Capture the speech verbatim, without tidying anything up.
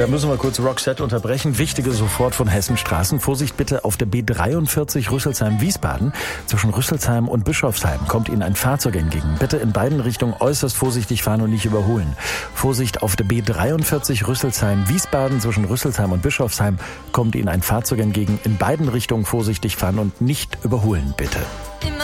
Da müssen wir kurz Rockset unterbrechen. Wichtige sofort von Hessenstraßen. Vorsicht bitte auf der B dreiundvierzig Rüsselsheim-Wiesbaden. Zwischen Rüsselsheim und Bischofsheim kommt Ihnen ein Fahrzeug entgegen. Bitte in beiden Richtungen äußerst vorsichtig fahren und nicht überholen. Vorsicht auf der B dreiundvierzig Rüsselsheim-Wiesbaden. Zwischen Rüsselsheim und Bischofsheim kommt Ihnen ein Fahrzeug entgegen. In beiden Richtungen vorsichtig fahren und nicht überholen, bitte.